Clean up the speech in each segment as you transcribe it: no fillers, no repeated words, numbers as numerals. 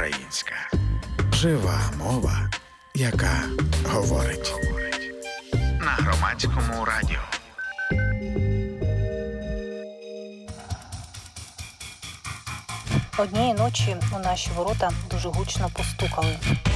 українська. Жива мова, яка говорить. На Громадському радіо. Однієї ночі у наші ворота дуже гучно постукали.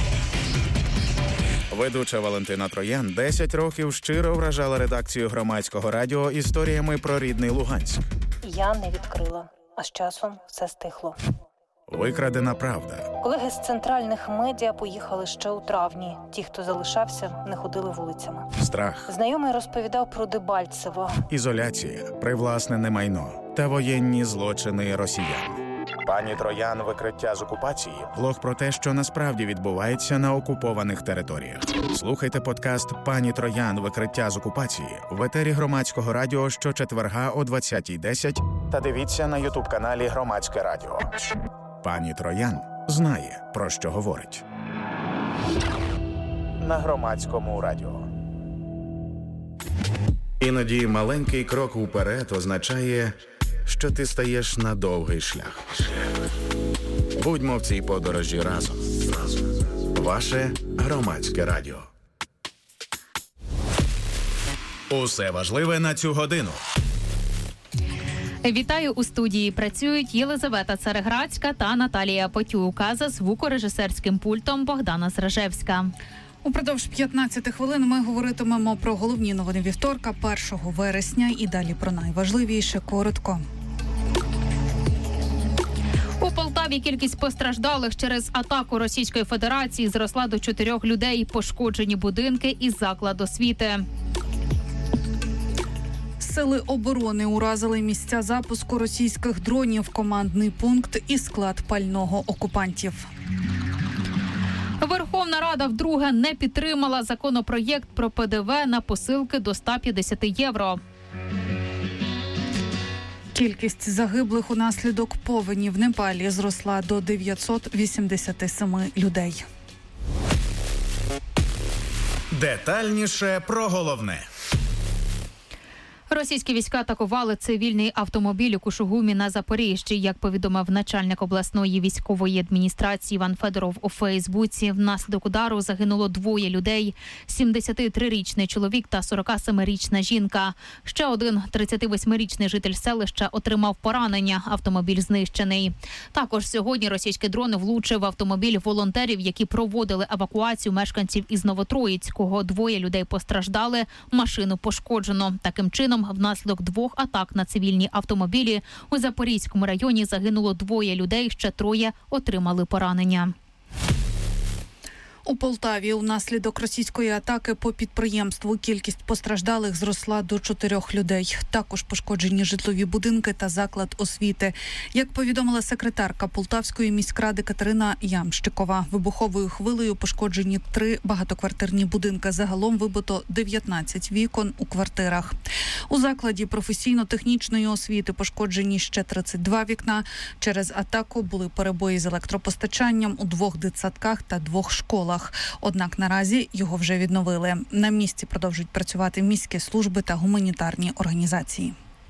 Ведуча Валентина Троян 10 років щиро вражала редакцію Громадського радіо історіями про рідний Луганськ. Я не відкрила, а з часом все стихло. Викрадена правда. Колеги з центральних медіа поїхали ще у травні. Ті, хто залишався, не ходили вулицями. Страх. Знайомий розповідав про Дебальцево. Ізоляція, привласнене майно та воєнні злочини росіян. Пані Троян «Викриття з окупації» – влог про те, що насправді відбувається на окупованих територіях. Слухайте подкаст «Пані Троян. Викриття з окупації» в етері Громадського радіо щочетверга о 20:10 та дивіться на ютуб-каналі Громадське радіо. Пані Троян знає, про що говорить. На Громадському радіо. Іноді маленький крок уперед означає, що ти стаєш на довгий шлях. Будьмо в цій подорожі разом. Ваше Громадське радіо. Усе важливе на цю годину. Вітаю у студії. Працюють Єлизавета Цареградська та Наталія Потюка, за звукорежисерським пультом Богдана Зражевська. Упродовж 15 хвилин ми говоритимемо про головні новини вівторка, 1 вересня, і далі про найважливіше коротко. У Полтаві кількість постраждалих через атаку Російської Федерації зросла до 4 людей, пошкоджені будинки і заклад освіти. Сили оборони уразили місця запуску російських дронів, командний пункт і склад пального окупантів. Верховна Рада вдруге не підтримала законопроєкт про ПДВ на посилки до 150 євро. Кількість загиблих унаслідок повені в Непалі зросла до 987 людей. Детальніше про головне. Російські війська атакували цивільний автомобіль у Кушугумі на Запоріжжі. Як повідомив начальник обласної військової адміністрації Іван Федоров у Фейсбуці, внаслідок удару загинуло 2 людей – 73-річний чоловік та 47-річна жінка. Ще один 38-річний житель селища отримав поранення. Автомобіль знищений. Також сьогодні російський дрон влучив в автомобіль волонтерів, які проводили евакуацію мешканців із Новотроїцького. 2 людей постраждали, машину пошкоджено. Таким чином, внаслідок 2 атак на цивільні автомобілі у Запорізькому районі загинуло 2 людей, ще 3 отримали поранення. У Полтаві унаслідок російської атаки по підприємству кількість постраждалих зросла до 4 людей. Також пошкоджені житлові будинки та заклад освіти. Як повідомила секретарка Полтавської міськради Катерина Ямщикова, вибуховою хвилею пошкоджені 3 багатоквартирні будинки. Загалом вибито 19 вікон у квартирах. У закладі професійно-технічної освіти пошкоджені ще 32 вікна. Через атаку були перебої з електропостачанням у 2 дитсадках та 2 школах. Однак наразі його вже відновили. На місці продовжують працювати міські служби та гуманітарні організації.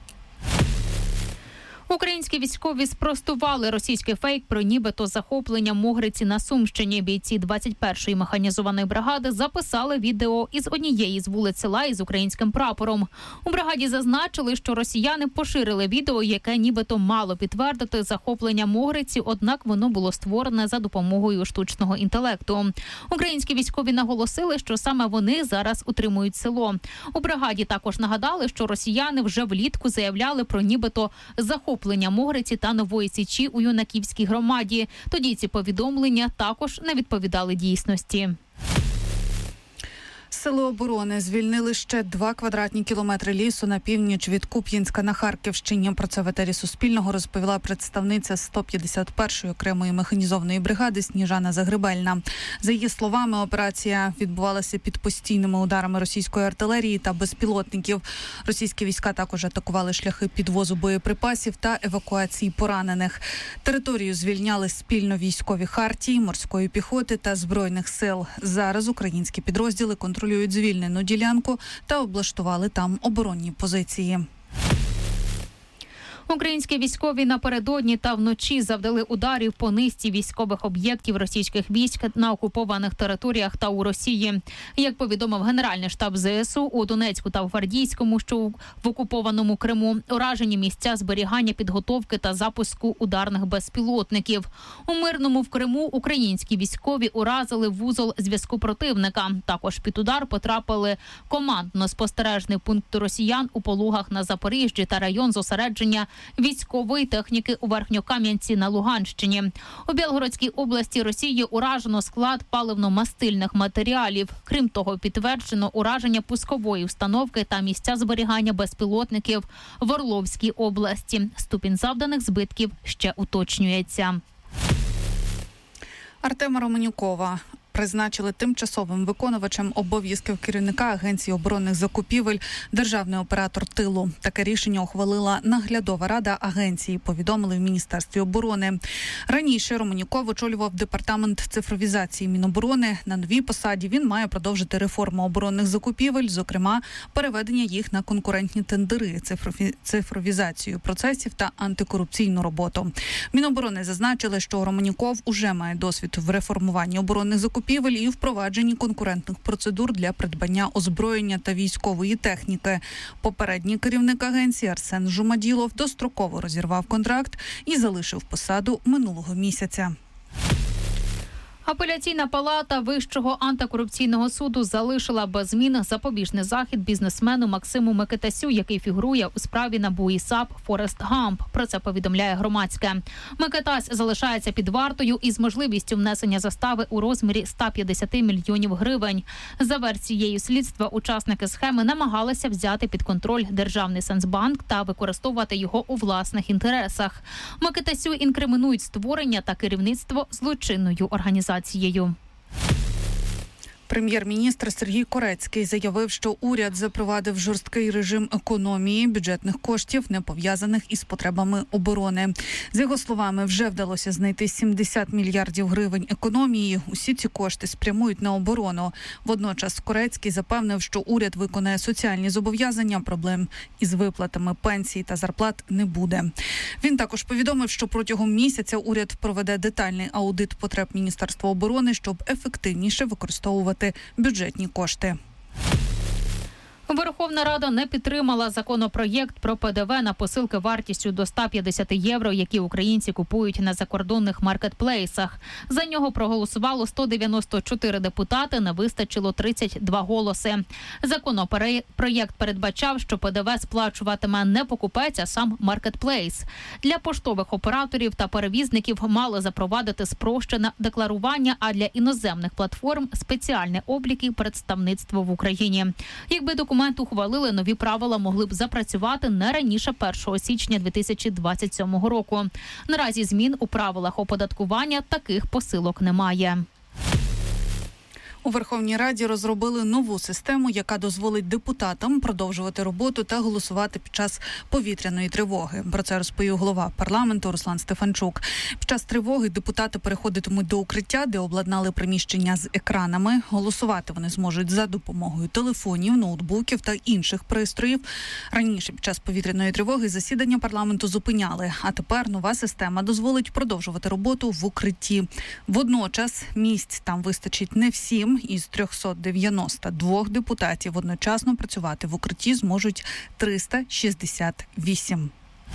Українські військові спростували російський фейк про нібито захоплення Могриці на Сумщині. Бійці 21-ї механізованої бригади записали відео із однієї з вулиць села із українським прапором. У бригаді зазначили, що росіяни поширили відео, яке нібито мало підтвердити захоплення Могриці, однак воно було створене за допомогою штучного інтелекту. Українські військові наголосили, що саме вони зараз утримують село. У бригаді також нагадали, що росіяни вже влітку заявляли про нібито захоплення Могриці та Нової Січі у Юнаківській громаді. Тоді ці повідомлення також не відповідали дійсності. Сили оборони звільнили ще 2 квадратні кілометри лісу на північ від Куп'янська на Харківщині. Про це в етері Суспільного розповіла представниця 151-ї окремої механізованої бригади Сніжана Загребельна. За її словами, операція відбувалася під постійними ударами російської артилерії та безпілотників. Російські війська також атакували шляхи підвозу боєприпасів та евакуації поранених. Територію звільняли спільно військові хартії, морської піхоти та збройних сил. Зараз українські підрозділи контролюють звільнену ділянку та облаштували там оборонні позиції. Українські військові напередодні та вночі завдали ударів по низці військових об'єктів російських військ на окупованих територіях та у Росії. Як повідомив Генеральний штаб ЗСУ, у Донецьку та в Гвардійському, що в окупованому Криму, уражені місця зберігання, підготовки та запуску ударних безпілотників. У Мирному в Криму українські військові уразили вузол зв'язку противника. Також під удар потрапили командно-спостережний пункт росіян у Полугах на Запоріжжі та район зосередження військової техніки у Верхньокам'янці на Луганщині. У Білгородській області Росії уражено склад паливно-мастильних матеріалів. Крім того, підтверджено ураження пускової установки та місця зберігання безпілотників в Орловській області. Ступінь завданих збитків ще уточнюється. Артема Романюкова призначили тимчасовим виконувачем обов'язків керівника Агенції оборонних закупівель державний оператор тилу. Таке рішення ухвалила наглядова рада агенції, повідомили в Міністерстві оборони. Раніше Романюков очолював департамент цифровізації Міноборони. На новій посаді він має продовжити реформу оборонних закупівель, зокрема переведення їх на конкурентні тендери, цифровізацію процесів та антикорупційну роботу. Міноборони зазначили, що Романюков уже має досвід в реформуванні оборонних закупівель і впровадженні конкурентних процедур для придбання озброєння та військової техніки. Попередній керівник агенції Арсен Жумаділов достроково розірвав контракт і залишив посаду минулого місяця. Апеляційна палата Вищого антикорупційного суду залишила без змін запобіжний захід бізнесмену Максиму Микитасю, який фігурує у справі НАБУ і САП «Форест Гамп». Про це повідомляє Громадське. Микитась залишається під вартою із можливістю внесення застави у розмірі 150 мільйонів гривень. За версією слідства, учасники схеми намагалися взяти під контроль Державний Сенсбанк та використовувати його у власних інтересах. Микитасю інкримінують створення та керівництво злочинною організацією. Прем'єр-міністр Сергій Корецький заявив, що уряд запровадив жорсткий режим економії бюджетних коштів, не пов'язаних із потребами оборони. З його словами, вже вдалося знайти 70 мільярдів гривень економії. Усі ці кошти спрямують на оборону. Водночас Корецький запевнив, що уряд виконає соціальні зобов'язання, проблем із виплатами пенсій та зарплат не буде. Він також повідомив, що протягом місяця уряд проведе детальний аудит потреб Міністерства оборони, щоб ефективніше використовувати бюджетні кошти. Верховна Рада не підтримала законопроєкт про ПДВ на посилки вартістю до 150 євро, які українці купують на закордонних маркетплейсах. За нього проголосувало 194 депутати, не вистачило 32 голоси. Законопроєкт передбачав, що ПДВ сплачуватиме не покупець, а сам маркетплейс. Для поштових операторів та перевізників мали запровадити спрощене декларування, а для іноземних платформ – спеціальні обліки представництва в Україні. Якби документ ухвалили, нові правила могли б запрацювати не раніше 1 січня 2027 року. Наразі змін у правилах оподаткування таких посилок немає. У Верховній Раді розробили нову систему, яка дозволить депутатам продовжувати роботу та голосувати під час повітряної тривоги. Про це розповів голова парламенту Руслан Стефанчук. Під час тривоги депутати переходитимуть до укриття, де обладнали приміщення з екранами. Голосувати вони зможуть за допомогою телефонів, ноутбуків та інших пристроїв. Раніше під час повітряної тривоги засідання парламенту зупиняли, а тепер нова система дозволить продовжувати роботу в укритті. Водночас місць там вистачить не всім. Із 392 депутатів одночасно працювати в укритті зможуть 368.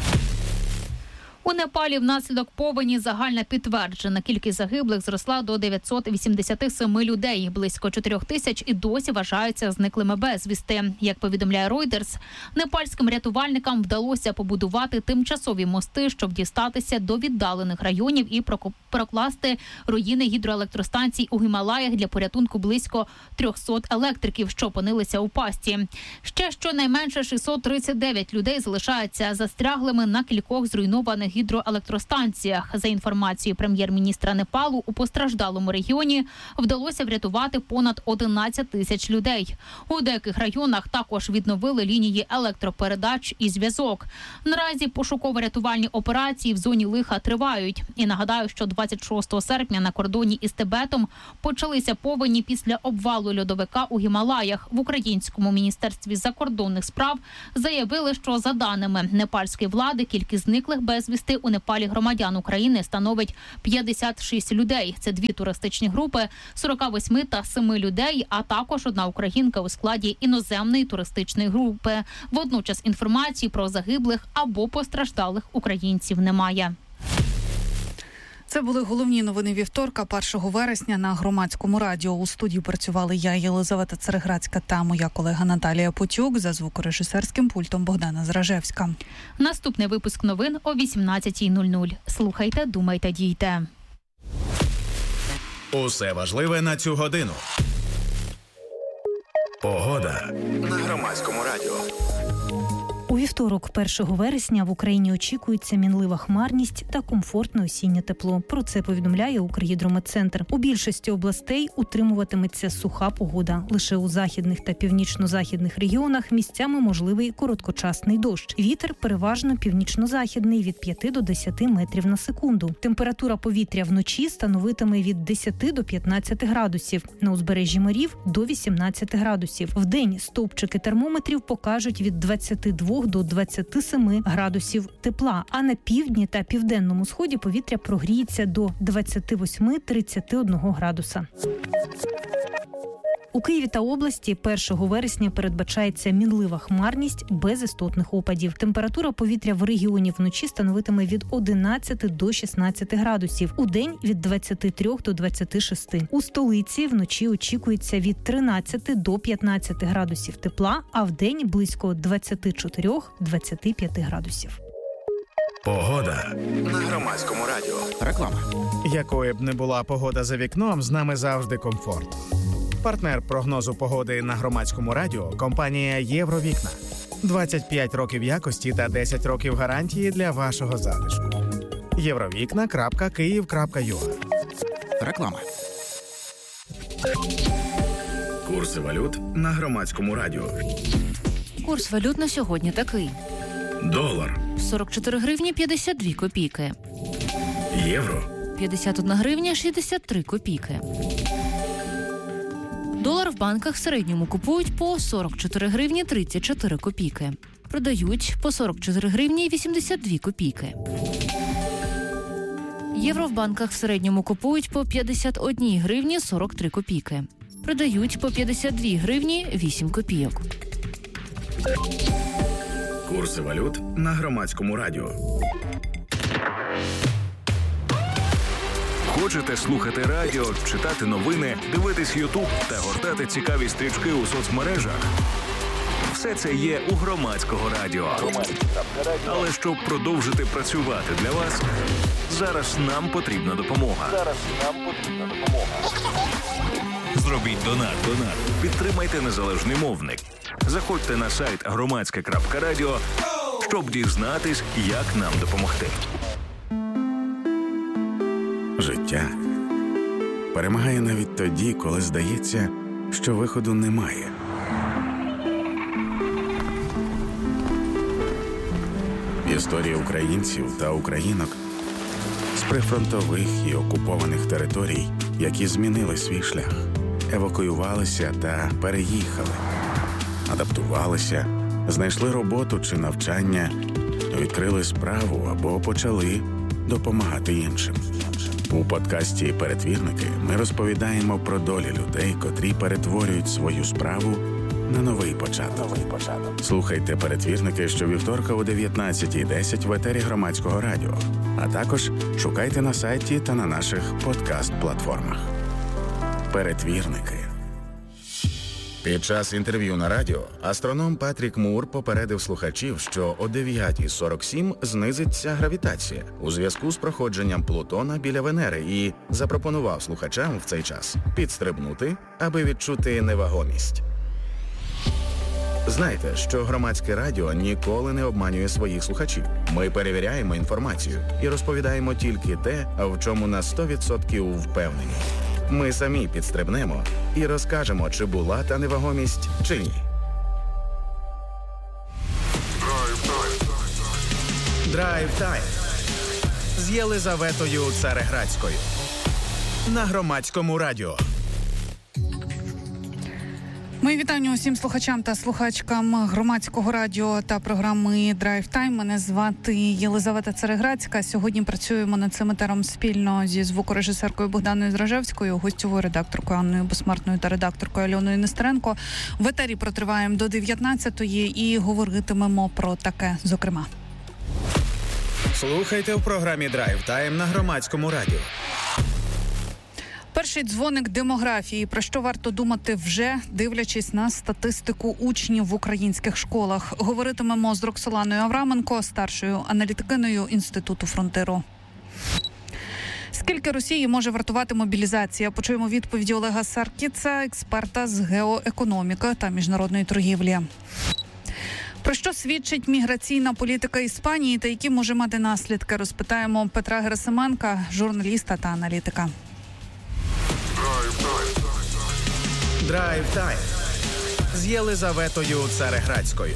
У Непалі внаслідок повені загальна підтверджена кількість загиблих зросла до 987 людей. Близько 4 тисяч і досі вважаються зниклими безвісти. Як повідомляє Reuters, непальським рятувальникам вдалося побудувати тимчасові мости, щоб дістатися до віддалених районів і прокласти руїни гідроелектростанцій у Гімалаях для порятунку близько 300 електриків, що опинилися у пастці. Ще щонайменше 639 людей залишаються застряглими на кількох зруйнованих атомних гідроелектростанціях. За інформацією прем'єр-міністра Непалу, у постраждалому регіоні вдалося врятувати понад 11 тисяч людей. У деяких районах також відновили лінії електропередач і зв'язок. Наразі пошуково-рятувальні операції в зоні лиха тривають. І нагадаю, що 26 серпня на кордоні із Тибетом почалися повені після обвалу льодовика у Гімалаях. В Українському міністерстві закордонних справ заявили, що за даними непальської влади, кількість зниклих безвісти у Непалі громадян України становить 56 людей. Це 2 туристичні групи, 48 та 7 людей, а також одна українка у складі іноземної туристичної групи. Водночас інформації про загиблих або постраждалих українців немає. Це були головні новини вівторка, 1 вересня на Громадському радіо. У студії працювали я, Єлизавета Цереграцька, та моя колега Наталія Потюк, за звукорежисерським пультом Богдана Зражевська. Наступний випуск новин о 18:00. Слухайте, думайте, дійте. Усе важливе на цю годину. Погода на Громадському радіо. У вівторок, 1 вересня, в Україні очікується мінлива хмарність та комфортне осіннє тепло. Про це повідомляє Укргідрометцентр. У більшості областей утримуватиметься суха погода. Лише у західних та північно-західних регіонах місцями можливий короткочасний дощ. Вітер переважно північно-західний від 5 до 10 метрів на секунду. Температура повітря вночі становитиме від 10 до 15 градусів. На узбережжі морів – до 18 градусів. Вдень стовпчики термометрів покажуть від 22 до 27 градусів тепла, а на півдні та південному сході повітря прогріється до 28-31 градуса. У Києві та області 1 вересня передбачається мінлива хмарність без істотних опадів. Температура повітря в регіоні вночі становитиме від 11 до 16 градусів. Удень – від 23 до 26. У столиці вночі очікується від 13 до 15 градусів тепла, а вдень – близько 24-25 градусів. Погода на Громадському радіо. Реклама. Якою б не була погода за вікном, з нами завжди комфорт. Партнер прогнозу погоди на Громадському радіо – компанія «Євровікна». 25 років якості та 10 років гарантії для вашого затишку. Євровікна.Київ.ua. Реклама. Курси валют на Громадському радіо. Курс валют на сьогодні такий. Долар. 44 гривні 52 копійки. Євро. 51 гривня 63 копійки. Долар в банках в середньому купують по 44 гривні 34 копійки. Продають по 44 гривні 82 копійки. Євро в банках в середньому купують по 51 гривні 43 копійки. Продають по 52 гривні 8 копійок. Курси валют на Громадському радіо. Хочете слухати радіо, читати новини, дивитись Ютуб та гортати цікаві стрічки у соцмережах? Все це є у Громадського радіо. Але щоб продовжити працювати для вас, зараз нам потрібна допомога. Зробіть донат. Підтримайте незалежний мовник. Заходьте на сайт громадське.радіо, щоб дізнатись, як нам допомогти. Життя перемагає навіть тоді, коли здається, що виходу немає. Історії українців та українок з прифронтових і окупованих територій, які змінили свій шлях, евакуювалися та переїхали, адаптувалися, знайшли роботу чи навчання, відкрили справу або почали допомагати іншим. У подкасті «Перетвірники» ми розповідаємо про долі людей, котрі перетворюють свою справу на новий початок. Слухайте «Перетвірники» щовівторка о 19:10 в етері Громадського радіо. А також шукайте на сайті та на наших подкаст-платформах. «Перетвірники». Під час інтерв'ю на радіо астроном Патрік Мур попередив слухачів, що о 9:47 знизиться гравітація у зв'язку з проходженням Плутона біля Венери і запропонував слухачам в цей час підстрибнути, аби відчути невагомість. Знайте, що громадське радіо ніколи не обманює своїх слухачів. Ми перевіряємо інформацію і розповідаємо тільки те, в чому на 100% впевнені. Ми самі підстрибнемо і розкажемо, чи була та невагомість, чи ні. Драйв-тайм з Єлизаветою Цареградською на громадському радіо. Мої вітання усім слухачам та слухачкам громадського радіо та програми «Драйв Тайм». Мене звати Єлизавета Цареградська. Сьогодні працюємо над цим етером спільно зі звукорежисеркою Богданою Зражевською, гостьовою редакторкою Анною Безсмертною та редакторкою Альоною Нестеренко. В етері протриваємо до 19-ї і говоритимемо про таке, зокрема. Слухайте в програмі «Драйв Тайм» на громадському радіо. Перший дзвоник демографії. Про що варто думати вже, дивлячись на статистику учнів в українських школах. Говоритимемо з Роксоланою Авраменко, старшою аналітикиною Інституту Фронтиру. Скільки Росії може вартувати мобілізація? Почуємо відповіді Олега Саркіца, експерта з геоекономіки та міжнародної торгівлі. Про що свідчить міграційна політика Іспанії та які може мати наслідки? Розпитаємо Петра Герасименка, журналіста та аналітика. Драйв-тайм з Єлизаветою Цареградською.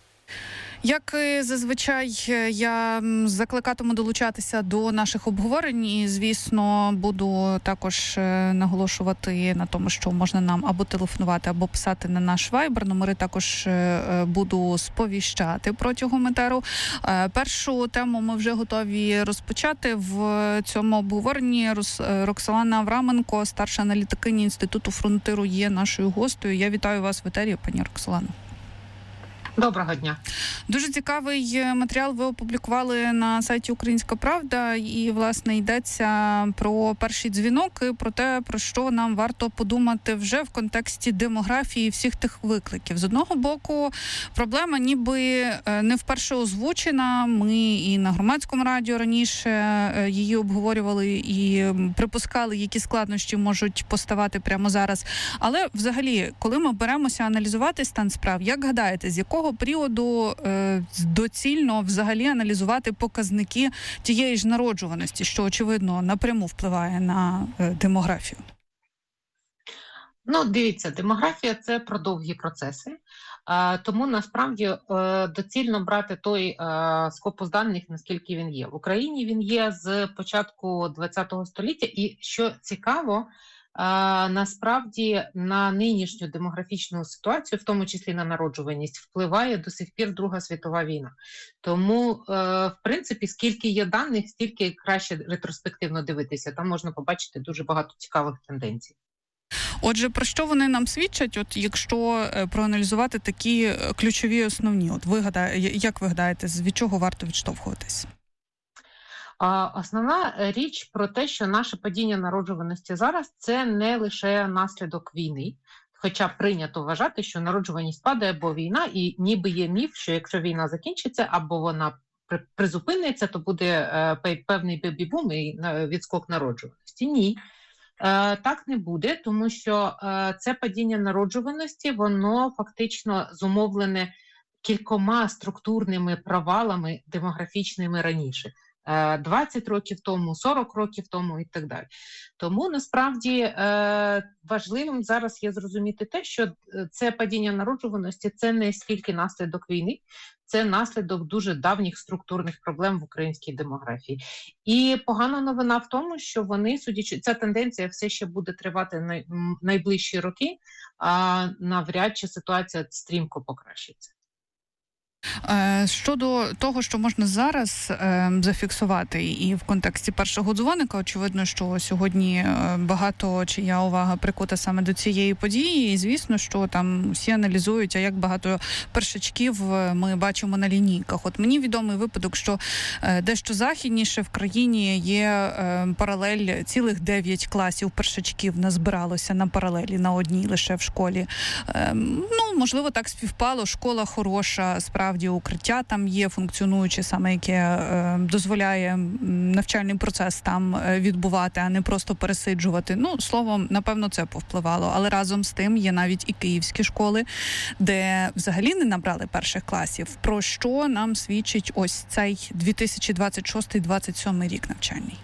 Як зазвичай, я закликатиму долучатися до наших обговорень і, звісно, буду також наголошувати на тому, що можна нам або телефонувати, або писати на наш Viber. Номери також буду сповіщати протягом етеру. Першу тему ми вже готові розпочати. В цьому обговоренні Роксолана Авраменко, старша аналітикиня Інституту Фронтиру, є нашою гостею. Я вітаю вас в етері, пані Роксолано. Доброго дня. Дуже цікавий матеріал ви опублікували на сайті «Українська правда». І, власне, йдеться про перший дзвінок і про те, про що нам варто подумати вже в контексті демографії всіх тих викликів. З одного боку, проблема ніби не вперше озвучена. Ми і на громадському радіо раніше її обговорювали і припускали, які складнощі можуть поставати прямо зараз. Але, взагалі, коли ми беремося аналізувати стан справ, як гадаєте, з якого періоду доцільно взагалі аналізувати показники тієї ж народжуваності, що, очевидно, напряму впливає на демографію? Ну, дивіться, демографія – це про довгі процеси, тому, насправді, доцільно брати той скопус даних, наскільки він є. В Україні він є з початку ХХ століття, і, що цікаво, насправді на нинішню демографічну ситуацію, в тому числі на народжуваність, впливає до сих пір Друга світова війна. Тому, в принципі, скільки є даних, стільки краще ретроспективно дивитися. Там можна побачити дуже багато цікавих тенденцій. Отже, про що вони нам свідчать, от якщо проаналізувати такі ключові основні? От як ви гадаєте, від чого варто відштовхуватись? Основна річ про те, що наше падіння народжуваності зараз – це не лише наслідок війни, хоча прийнято вважати, що народжуваність падає, бо війна, і ніби є міф, що якщо війна закінчиться або вона призупиниться, то буде певний бебі-бум і відскок народжуваності. Ні. Так не буде, тому що це падіння народжуваності, воно фактично зумовлене кількома структурними провалами демографічними раніше. 20 років тому, 40 років тому і так далі. Тому, насправді, важливим зараз є зрозуміти те, що це падіння народжуваності – це не стільки наслідок війни, це наслідок дуже давніх структурних проблем в українській демографії. І погана новина в тому, що вони, судячи, ця тенденція все ще буде тривати найближчі роки, а навряд чи ситуація стрімко покращиться. Щодо того, що можна зараз зафіксувати і в контексті першого дзвоника, очевидно, що сьогодні багато чия увага прикута саме до цієї події, і звісно, що там всі аналізують, а як багато першачків ми бачимо на лінійках. От мені відомий випадок, що дещо західніше в країні є паралель, цілих 9 класів першачків назбиралося на паралелі, на одній лише в школі. Ну, можливо, так співпало, школа хороша, справді, справді укриття там є функціонуюче, саме яке дозволяє навчальний процес там відбувати, а не просто пересиджувати. Ну, словом, напевно, це повпливало. Але разом з тим є навіть і київські школи, де взагалі не набрали перших класів. Про що нам свідчить ось цей 2026-2027 рік навчальний?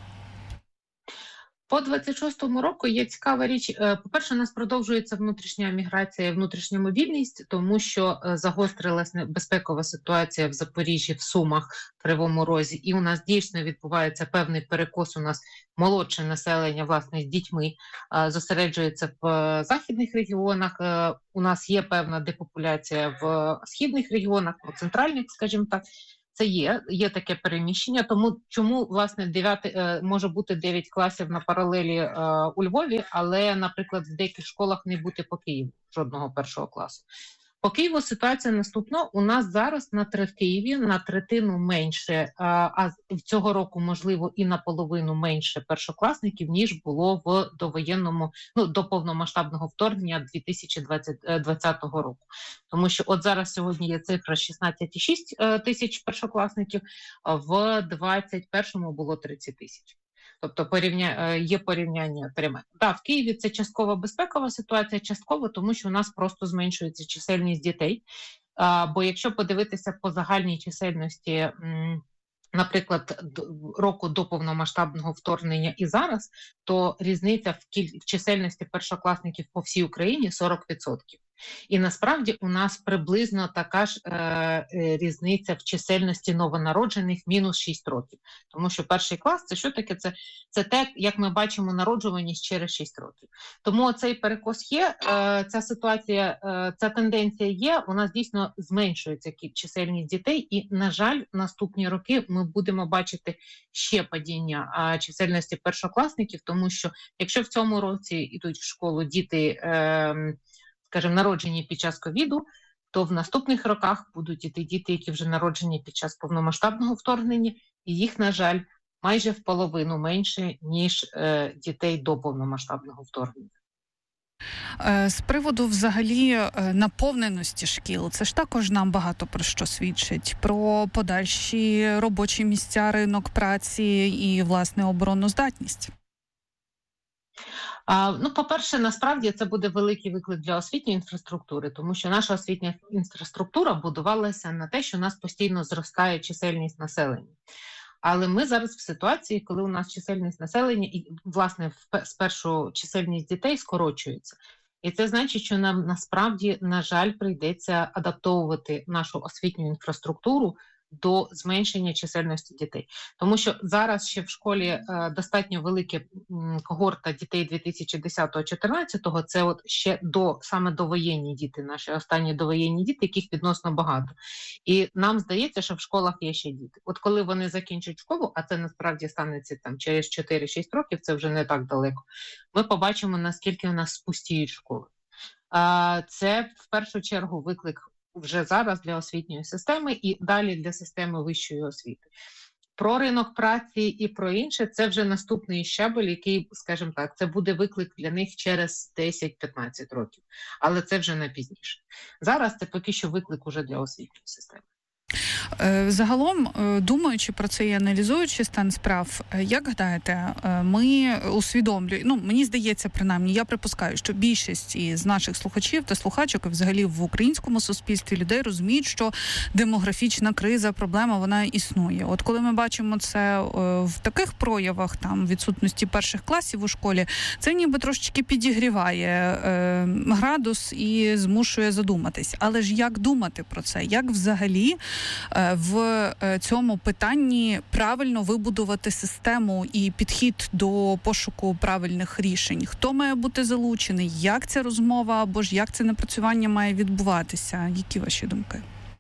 По 26-му року є цікава річ. По-перше, у нас продовжується внутрішня міграція, внутрішня мобільність, тому що загострилась безпекова ситуація в Запоріжжі, в Сумах, в Кривому Розі. І у нас дійсно відбувається певний перекос. У нас молодше населення, власне, з дітьми зосереджується в західних регіонах. У нас є певна депопуляція в східних регіонах, в центральних, скажімо так. Це є таке переміщення, тому чому, власне, може бути 9 класів на паралелі у Львові, але, наприклад, в деяких школах не бути по Києву жодного першого класу. По Києву ситуація наступна. У нас зараз в Києві на третину менше, а цього року, можливо, і наполовину менше першокласників, ніж було в довоєнному, до повномасштабного вторгнення 2020 року. Тому що от зараз сьогодні є цифра 16,6 тисяч першокласників, а в 2021-му було 30 тисяч. Тобто є порівняння пряме. Так, в Києві це частково безпекова ситуація, частково тому, що у нас просто зменшується чисельність дітей. Бо якщо подивитися по загальній чисельності, наприклад, року до повномасштабного вторгнення і зараз, то різниця в чисельності першокласників по всій Україні 40%. І насправді у нас приблизно така ж різниця в чисельності новонароджених мінус 6 років. Тому що перший клас – це що таке? Це те, як ми бачимо народжуваність через 6 років. Тому цей перекос є, ця ситуація, ця тенденція є, у нас дійсно зменшується чисельність дітей і, на жаль, наступні роки ми будемо бачити ще падіння чисельності першокласників, тому що якщо в цьому році йдуть в школу діти, скажімо, народжені під час ковіду, то в наступних роках будуть іти діти, які вже народжені під час повномасштабного вторгнення, і їх, на жаль, майже в половину менше, ніж дітей до повномасштабного вторгнення. З приводу взагалі наповненості шкіл, це ж також нам багато про що свідчить. Про подальші робочі місця, ринок праці і, власне, обороноздатність. По-перше, насправді це буде великий виклик для освітньої інфраструктури, тому що наша освітня інфраструктура будувалася на те, що у нас постійно зростає чисельність населення. Але ми зараз в ситуації, коли у нас чисельність населення і, власне, спершу чисельність дітей скорочується. І це значить, що нам насправді, на жаль, прийдеться адаптовувати нашу освітню інфраструктуру до зменшення чисельності дітей. Тому що зараз ще в школі достатньо велика когорта дітей 2010-2014, це от ще саме довоєнні діти, наші останні довоєнні діти, яких відносно багато. І нам здається, що в школах є ще діти. От коли вони закінчать школу, а це насправді станеться там через 4-6 років, це вже не так далеко, ми побачимо, наскільки у нас спустіють школи. Це в першу чергу виклик вже зараз для освітньої системи і далі для системи вищої освіти. Про ринок праці і про інше – це вже наступний щабель, який, скажімо так, це буде виклик для них через 10-15 років. Але це вже не пізніше. Зараз це поки що виклик уже для освітньої системи. Загалом, думаючи про це і аналізуючи стан справ, як гадаєте, ми усвідомлюємо, мені здається, принаймні, я припускаю, що більшість із наших слухачів та слухачок, і взагалі в українському суспільстві, людей розуміють, що демографічна криза, проблема, вона існує. От коли ми бачимо це в таких проявах, там, відсутності перших класів у школі, це ніби трошечки підігріває градус і змушує задуматись. Але ж як думати про це? Як взагалі в цьому питанні правильно вибудувати систему і підхід до пошуку правильних рішень? Хто має бути залучений? Як ця розмова або ж як це напрацювання має відбуватися? Які ваші думки?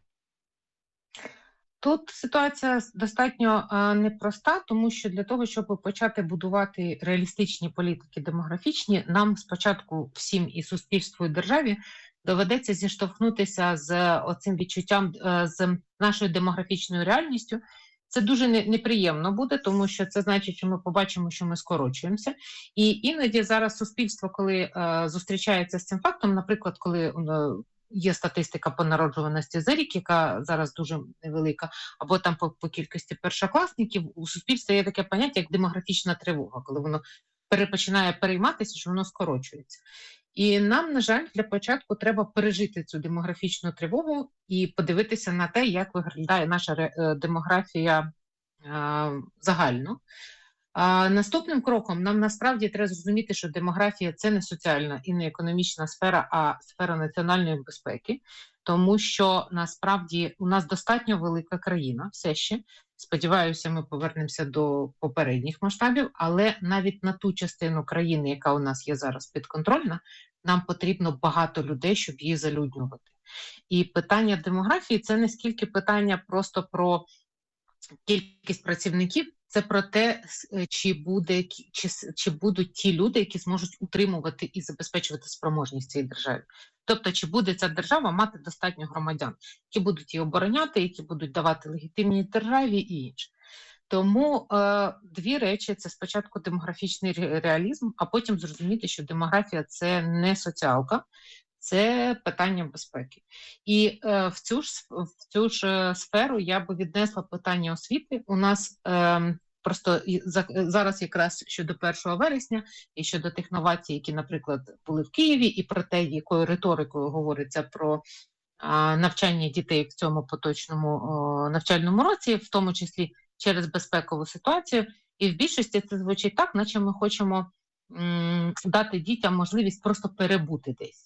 Тут ситуація достатньо непроста, тому що для того, щоб почати будувати реалістичні політики демографічні, нам спочатку всім і суспільству, і державі доведеться зіштовхнутися з оцим відчуттям, з нашою демографічною реальністю. Це дуже неприємно буде, тому що це значить, що ми побачимо, що ми скорочуємося. І іноді зараз суспільство, коли зустрічається з цим фактом, наприклад, коли є статистика по народжуваності за рік, яка зараз дуже невелика, або там по кількості першокласників, у суспільстві є таке поняття, як демографічна тривога, коли воно починає перейматися, що воно скорочується. І нам, на жаль, для початку треба пережити цю демографічну тривогу і подивитися на те, як виглядає наша демографія загально. Наступним кроком нам насправді треба зрозуміти, що демографія – це не соціальна і не економічна сфера, а сфера національної безпеки, тому що насправді у нас достатньо велика країна все ще. Сподіваюся, ми повернемося до попередніх масштабів, але навіть на ту частину країни, яка у нас є зараз підконтрольна, нам потрібно багато людей, щоб її залюднювати. І питання демографії – це не скільки питання просто про кількість працівників, це про те, чи будуть ті люди, які зможуть утримувати і забезпечувати спроможність цієї держави. Тобто, чи буде ця держава мати достатньо громадян, які будуть її обороняти, які будуть давати легітимність державі і інше. Тому дві речі – це спочатку демографічний реалізм, а потім зрозуміти, що демографія – це не соціалка, це питання безпеки. І в цю ж сферу я би віднесла питання освіти. У нас просто зараз якраз щодо 1 вересня і щодо тих новацій, які, наприклад, були в Києві, і про те, якою риторикою говориться про навчання дітей в цьому поточному навчальному році, в тому числі через безпекову ситуацію. І в більшості це звучить так, наче ми хочемо дати дітям можливість просто перебути десь.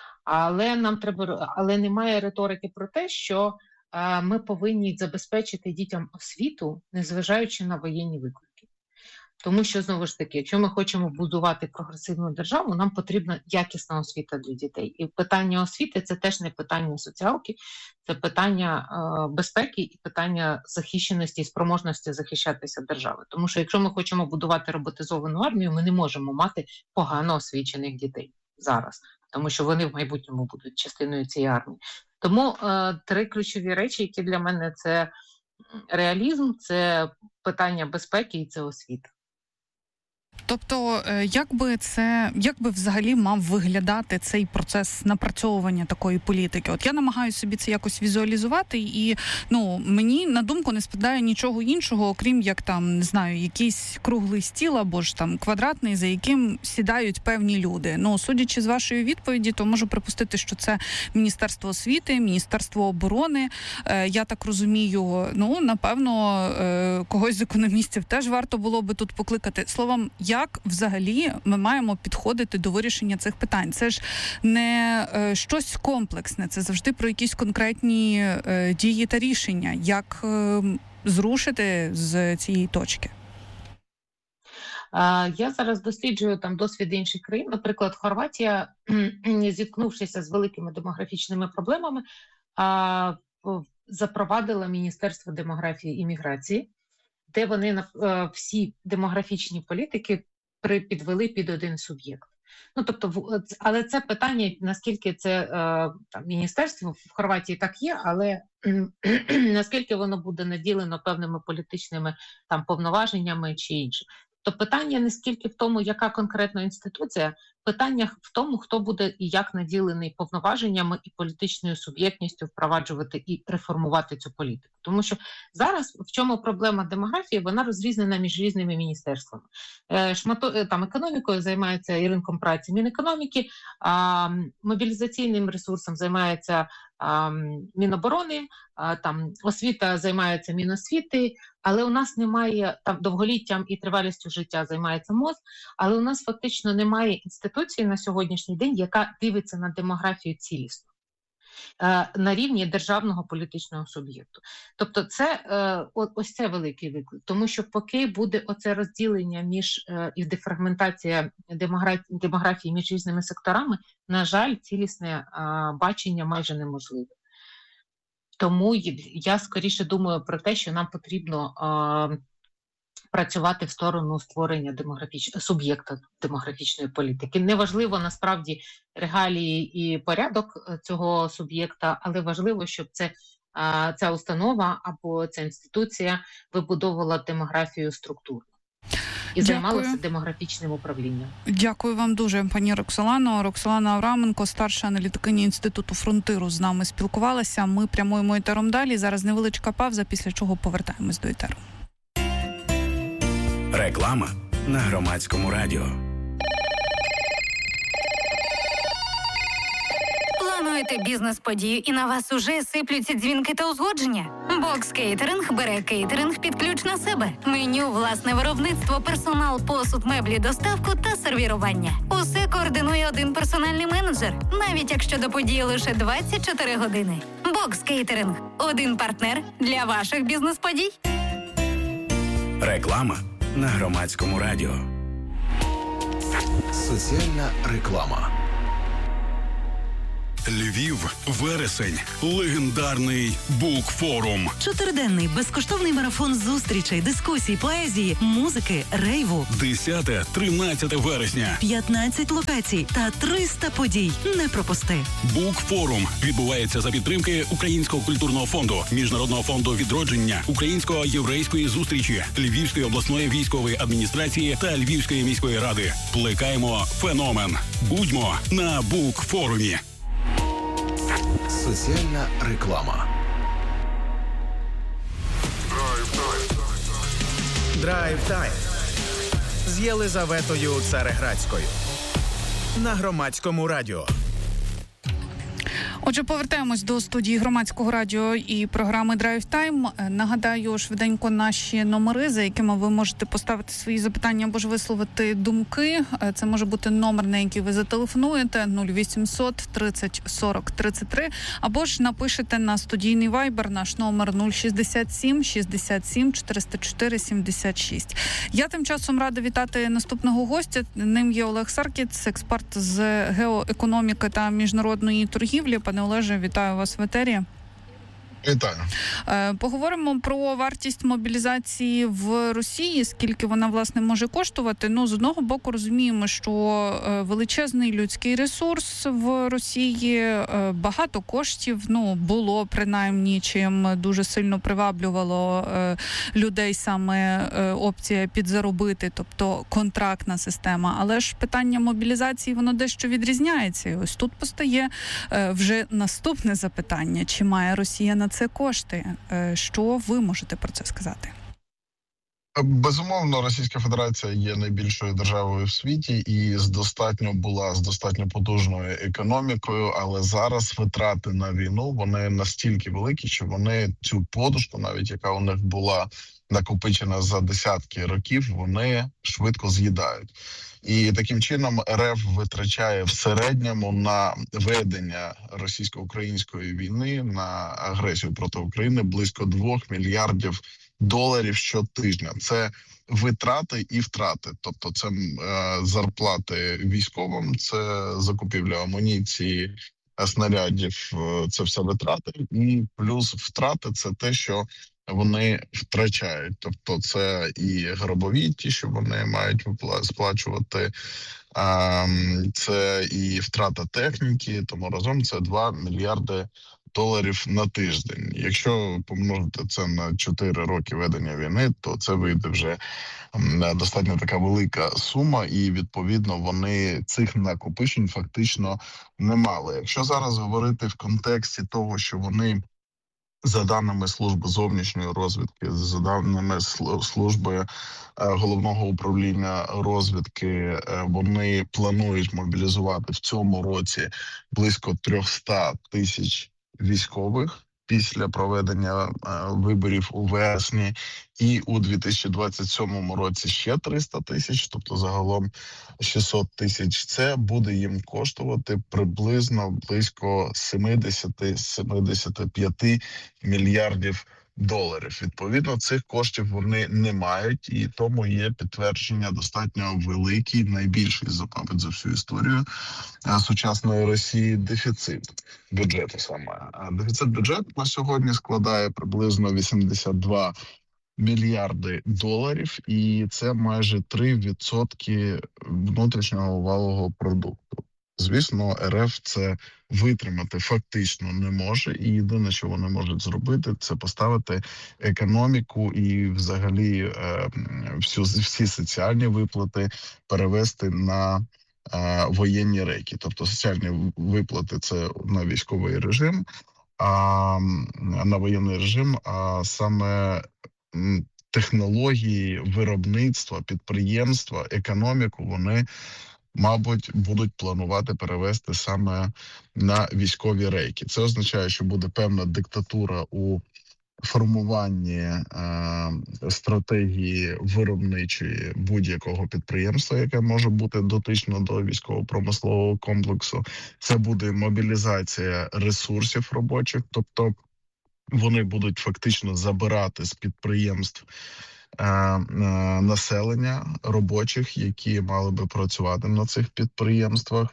Але немає риторики про те, що ми повинні забезпечити дітям освіту, незважаючи на воєнні виклики. Тому що, знову ж таки, якщо ми хочемо будувати прогресивну державу, нам потрібна якісна освіта для дітей. І питання освіти – це теж не питання соціалки, це питання безпеки і питання захищеності і спроможності захищатися держави. Тому що якщо ми хочемо будувати роботизовану армію, ми не можемо мати погано освічених дітей зараз, тому що вони в майбутньому будуть частиною цієї армії. Тому три ключові речі, які для мене – це реалізм, це питання безпеки і це освіта. Тобто, як би взагалі мав виглядати цей процес напрацьовування такої політики? От я намагаюся собі це якось візуалізувати, і мені на думку не спадає нічого іншого, окрім як там, не знаю, якийсь круглий стіл або ж там квадратний, за яким сідають певні люди. Судячи з вашої відповіді, то можу припустити, що це Міністерство освіти, Міністерство оборони. Я так розумію, напевно, когось з економістів теж варто було би тут покликати. Словом, як взагалі ми маємо підходити до вирішення цих питань? Це ж не щось комплексне, це завжди про якісь конкретні дії та рішення. Як зрушити з цієї точки? Я зараз досліджую там досвід інших країн. Наприклад, Хорватія, зіткнувшися з великими демографічними проблемами, запровадила Міністерство демографії і міграції, де вони всі демографічні політики підвели під один суб'єкт. Але це питання, наскільки це міністерство в Хорватії так є, але наскільки воно буде наділено певними політичними повноваженнями чи інше. То питання не скільки в тому, яка конкретна інституція, питання в тому, хто буде і як наділений повноваженнями і політичною суб'єктністю впроваджувати і реформувати цю політику. Тому що зараз в чому проблема демографії, вона розрізнена між різними міністерствами. Економікою займається і ринком праці Мінекономіки, мобілізаційним ресурсом займається Міноборони, освіта займається Міносвіти, але у нас немає, довголіттям і тривалістю життя займається МОЗ, але у нас фактично немає інституції на сьогоднішній день, яка дивиться на демографію цілісно на рівні державного політичного суб'єкту. Тобто ось це великий виклик, тому що поки буде оце розділення і дефрагментація демографії між різними секторами, на жаль, цілісне бачення майже неможливе. Тому я скоріше думаю про те, що нам потрібно працювати в сторону створення суб'єкта демографічної політики. Неважливо насправді регалії і порядок цього суб'єкта, але важливо, щоб ця установа або ця інституція вибудовувала демографію структурно. і займалися демографічним управлінням. Дякую вам дуже, пані Роксолано. Роксолана Авраменко, старша аналітикиня Інституту Фронтиру, з нами спілкувалася. Ми прямуємо етером далі. Зараз невеличка пауза, після чого повертаємось до етеру. Реклама на Громадському радіо. Плануєте бізнес-подію і на вас уже сиплються дзвінки та узгодження? Бокс Кейтеринг бере кейтеринг під ключ на себе. Меню, власне виробництво, персонал, посуд, меблі, доставку та сервірування. Усе координує один персональний менеджер, навіть якщо до події лише 24 години. Бокс Кейтеринг – один партнер для ваших бізнес-подій. Реклама на Громадському радіо. Соціальна реклама. Львів, вересень, легендарний Букфорум. 4-денний безкоштовний марафон зустрічей, дискусій, поезії, музики, рейву. 10-13 вересня. 15 локацій та 300 подій. Не пропусти. Букфорум відбувається за підтримки Українського культурного фонду, Міжнародного фонду відродження, Українсько-єврейської зустрічі, Львівської обласної військової адміністрації та Львівської міської ради. Плекаємо феномен. Будьмо на Букфорумі. Соціальна реклама. Драйв-тайм з Єлизаветою Цареградською на Громадському радіо. Отже, повертаємось до студії Громадського радіо і програми Драйв Тайм. Нагадаю швиденько наші номери, за якими ви можете поставити свої запитання або ж висловити думки. Це може бути номер, на який ви зателефонуєте, 0800 30 40 33, або ж напишете на студійний вайбер, наш номер 067 67 404 76. Я тим часом рада вітати наступного гостя. Ним є Олег Саркіц, експерт з геоекономіки та міжнародної торгівлі. Пане Олеже, вітаю вас в етері. Вітаю. Поговоримо про вартість мобілізації в Росії, скільки вона, власне, може коштувати. Ну, з одного боку, розуміємо, що величезний людський ресурс в Росії, багато коштів, було, принаймні, чим дуже сильно приваблювало людей саме опція підзаробити, тобто контрактна система. Але ж питання мобілізації, воно дещо відрізняється. І ось тут постає вже наступне запитання. Чи має Росія на це кошти? Що ви можете про це сказати? Безумовно, Російська Федерація є найбільшою державою в світі і була з достатньо потужною економікою, але зараз витрати на війну, вони настільки великі, що вони цю подушку, навіть яка у них була накопичена за десятки років, вони швидко з'їдають. І таким чином РФ витрачає в середньому на ведення російсько-української війни, на агресію проти України близько $2 мільярдів щотижня. Це витрати і втрати. Тобто це зарплати військовим, це закупівля амуніції, снарядів, це все витрати. І плюс втрати – це те, що вони втрачають. Тобто це і гробові, ті, що вони мають сплачувати, це і втрата техніки, тому разом це $2 мільярди на тиждень. Якщо помножити це на 4 роки ведення війни, то це вийде вже достатньо така велика сума, і відповідно вони цих накопичень фактично не мали. Якщо зараз говорити в контексті того, що вони, за даними Служби зовнішньої розвідки, за даними Служби Головного управління розвідки, вони планують мобілізувати в цьому році близько 300 тисяч військових після проведення виборів у вересні, і у 2027 році ще 300 тисяч, тобто загалом 600 тисяч. Це буде їм коштувати приблизно близько 70-75 мільярдів доларів. Відповідно, цих коштів вони не мають, і тому є підтвердження достатньо великий, найбільший, мабуть, за всю історію сучасної Росії дефіцит бюджету саме. Дефіцит бюджету на сьогодні складає приблизно 82 мільярди доларів, і це майже 3% внутрішнього валового продукту. Звісно, РФ це витримати фактично не може, і єдине, що вони можуть зробити, це поставити економіку і взагалі всі соціальні виплати перевести на воєнні рейки. Тобто соціальні виплати – це на військовий режим, а на воєнний режим, а саме технології, виробництва, підприємства, економіку вони, мабуть, будуть планувати перевести саме на військові рейки. Це означає, що буде певна диктатура у формуванні стратегії виробничої будь-якого підприємства, яке може бути дотично до військово-промислового комплексу. Це буде мобілізація ресурсів робочих, тобто вони будуть фактично забирати з підприємств населення робочих, які мали би працювати на цих підприємствах,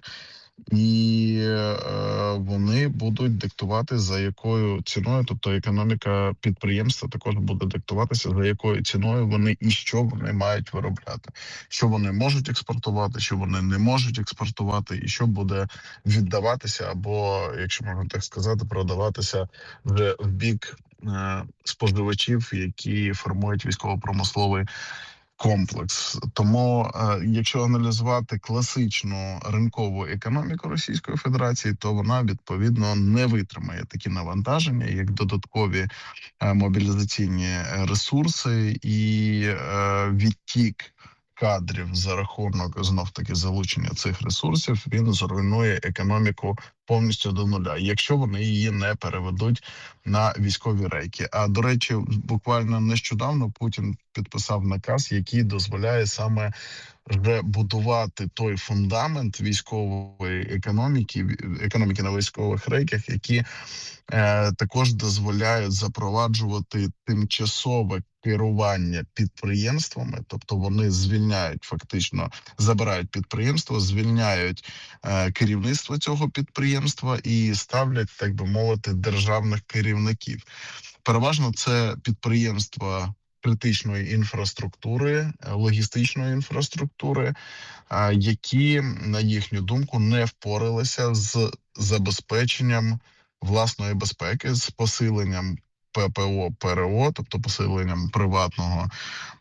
і вони будуть диктувати, за якою ціною, тобто економіка підприємства також буде диктуватися, за якою ціною вони і що вони мають виробляти, що вони можуть експортувати, що вони не можуть експортувати, і що буде віддаватися або, якщо можна так сказати, продаватися вже в бік споживачів, які формують військово-промисловий комплекс. Тому, якщо аналізувати класичну ринкову економіку Російської Федерації, то вона, відповідно, не витримає такі навантаження, як додаткові мобілізаційні ресурси і відтік кадрів за рахунок, знов-таки, залучення цих ресурсів, він зруйнує економіку повністю до нуля, якщо вони її не переведуть на військові рейки. А, до речі, буквально нещодавно Путін підписав наказ, який дозволяє саме вже будувати той фундамент військової економіки на військових рейках, які також дозволяють запроваджувати тимчасове керування підприємствами, тобто вони звільняють, фактично забирають підприємство, звільняють керівництво цього підприємства і ставлять, так би мовити, державних керівників. Переважно це підприємства критичної інфраструктури, логістичної інфраструктури, які, на їхню думку, не впоралися з забезпеченням власної безпеки, з посиленням ППО, ПРО, тобто посиленням приватного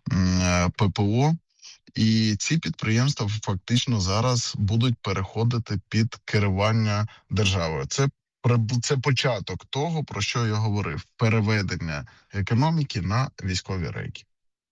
ППО. І ці підприємства фактично зараз будуть переходити під керування державою. Це початок того, про що я говорив, переведення економіки на військові рейки.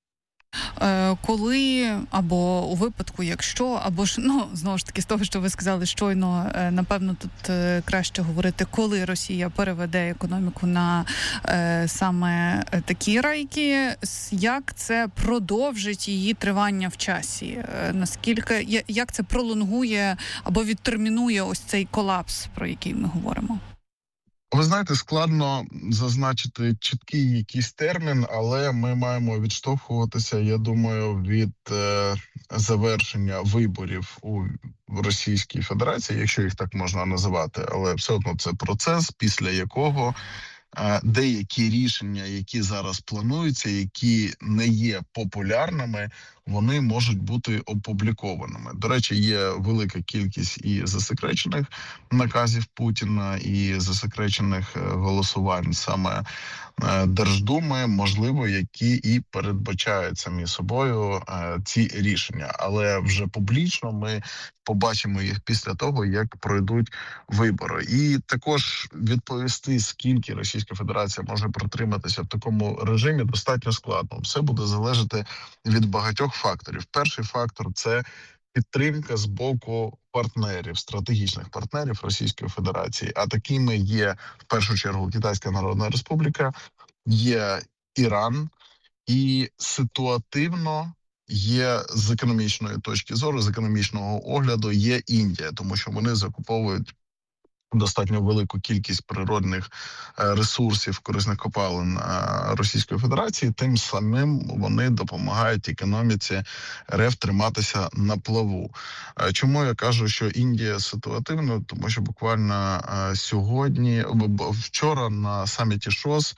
Коли, або у випадку, якщо, або ж, знову ж таки, з того, що ви сказали щойно, напевно, тут краще говорити, коли Росія переведе економіку на саме такі рейки, як це продовжить її тривання в часі? Наскільки, як це пролонгує або відтермінує ось цей колапс, про який ми говоримо? Ви знаєте, складно зазначити чіткий якийсь термін, але ми маємо відштовхуватися, я думаю, від завершення виборів у Російській Федерації, якщо їх так можна називати, але все одно це процес, після якого деякі рішення, які зараз плануються, які не є популярними, вони можуть бути опублікованими. До речі, є велика кількість і засекречених наказів Путіна, і засекречених голосувань саме Держдуми, можливо, які і передбачають самі собою ці рішення. Але вже публічно ми побачимо їх після того, як пройдуть вибори. І також відповісти, скільки Російська Федерація може протриматися в такому режимі, достатньо складно. Все буде залежати від багатьох факторів. Перший фактор – це підтримка з боку партнерів, стратегічних партнерів Російської Федерації. А такими є, в першу чергу, Китайська Народна Республіка, є Іран і ситуативно є з економічної точки зору, з економічного огляду є Індія, тому що вони закуповують достатньо велику кількість природних ресурсів, корисних копалин Російської Федерації, тим самим вони допомагають економіці РФ триматися на плаву. Чому я кажу, що Індія ситуативна? Тому що буквально вчора на саміті ШОС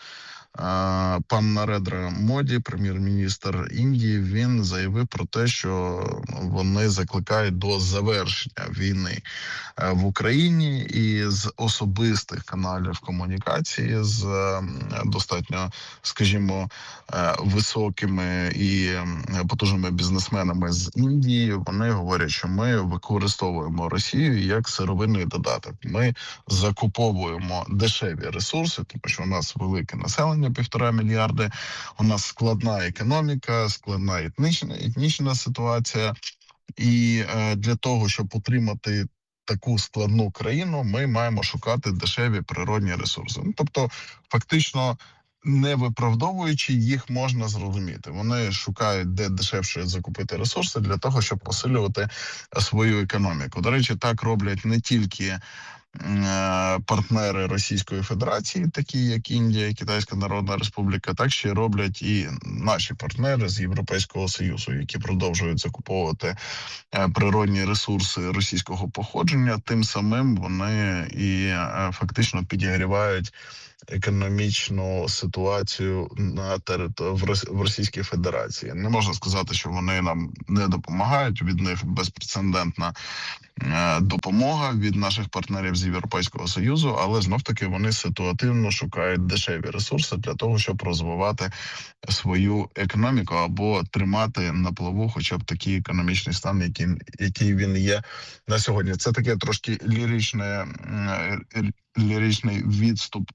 Пан Нарендра Моді, прем'єр-міністр Індії, він заявив про те, що вони закликають до завершення війни в Україні, і з особистих каналів комунікації з достатньо, скажімо, високими і потужними бізнесменами з Індії, вони говорять, що ми використовуємо Росію як сировинний додаток. Ми закуповуємо дешеві ресурси, тому що у нас велике населення, 1,5 мільярди, у нас складна економіка, складна етнічна ситуація. І для того, щоб утримати таку складну країну, ми маємо шукати дешеві природні ресурси. Тобто, фактично, не виправдовуючи, їх можна зрозуміти. Вони шукають, де дешевше закупити ресурси для того, щоб посилювати свою економіку. До речі, так роблять не тільки партнери Російської Федерації, такі як Індія і Китайська Народна Республіка, так ще роблять і наші партнери з Європейського Союзу, які продовжують закуповувати природні ресурси російського походження. Тим самим вони і фактично підігрівають економічну ситуацію в Російській Федерації. Не можна сказати, що вони нам не допомагають, від них безпрецедентна допомога від наших партнерів з Європейського Союзу, але знов-таки вони ситуативно шукають дешеві ресурси для того, щоб розвивати свою економіку або тримати на плаву хоча б такий економічний стан, який він є на сьогодні. Це таке трошки ліричний відступ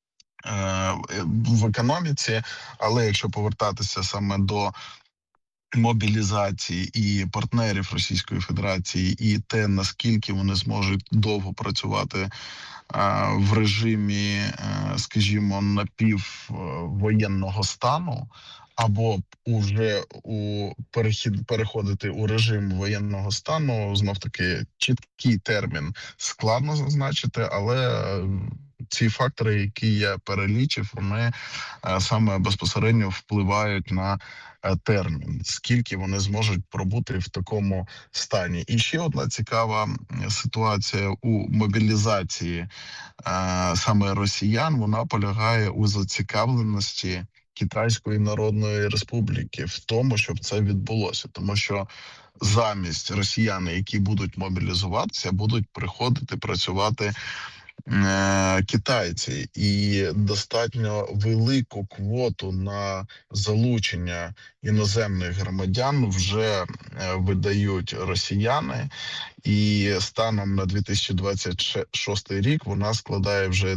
в економіці, але якщо повертатися саме до мобілізації і партнерів Російської Федерації, і те, наскільки вони зможуть довго працювати в режимі, скажімо, напіввоєнного стану, або вже переходити у режим воєнного стану, знов-таки чіткий термін складно зазначити, але ці фактори, які я перелічив, вони саме безпосередньо впливають на термін, скільки вони зможуть пробути в такому стані. І ще одна цікава ситуація у мобілізації саме росіян, вона полягає у зацікавленості Китайської Народної Республіки в тому, щоб це відбулося. Тому що замість росіяни, які будуть мобілізуватися, будуть приходити працювати китайці, і достатньо велику квоту на залучення іноземних громадян вже видають росіяни, і станом на 2026 рік вона складає вже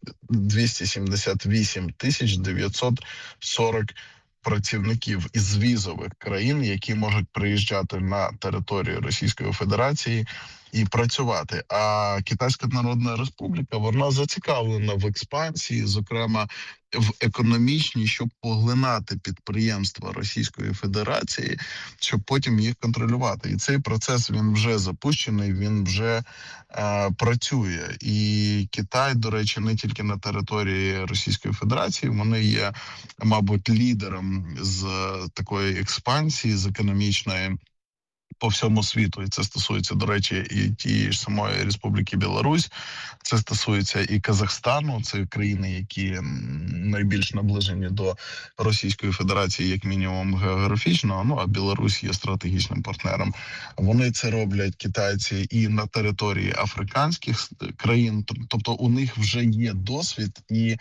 278 940 працівників із візових країн, які можуть приїжджати на територію Російської Федерації і працювати. А Китайська Народна Республіка, вона зацікавлена в експансії, зокрема в економічній, щоб поглинати підприємства Російської Федерації, щоб потім їх контролювати. І цей процес, він вже запущений, він вже працює. І Китай, до речі, не тільки на території Російської Федерації, вони є, мабуть, лідером з такої експансії, з економічної, по всьому світу. І це стосується, до речі, і тієї ж самої Республіки Білорусь, це стосується і Казахстану, це країни, які найбільш наближені до Російської Федерації, як мінімум географічно, ну а Білорусь є стратегічним партнером. Вони це роблять, китайці, і на території африканських країн, тобто у них вже є досвід, і